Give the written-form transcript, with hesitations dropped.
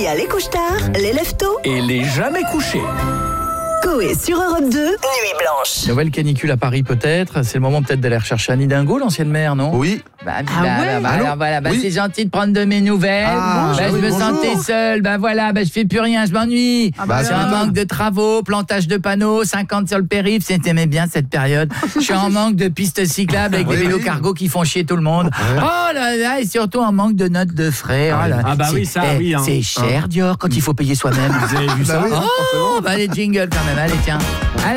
Il y a les couche-tard, les lève-tôt Et les jamais couchés. Coé sur Europe 2, Nuit Blanche. Nouvelle canicule à Paris peut-être. C'est le moment peut-être d'aller rechercher Annie Dingo, l'ancienne maire, non? Oui. C'est gentil de prendre de mes nouvelles. Je me sentais seule. Je fais plus rien, je m'ennuie. C'est un manque de travaux, plantage de panneaux, 50 sur le périph'. C'était bien cette période. Je suis en manque de pistes cyclables avec des vélos cargo qui font chier tout le monde. Oh là là, et surtout en manque de notes de frais. C'est cher, Dior, quand il faut payer soi-même. Vous avez vu ça? Les jingles quand même. Allez, tiens.